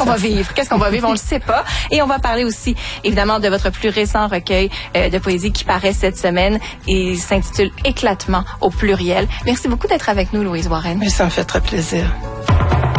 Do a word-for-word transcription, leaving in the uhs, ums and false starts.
va vivre? Qu'est-ce qu'on va vivre? On le sait pas. Et on va parler aussi, évidemment, de votre plus récent recueil euh, de poésie qui paraît cette semaine et s'intitule Éclatement au pluriel. Merci beaucoup d'être avec nous, Louise Warren. Mais ça me fait très plaisir.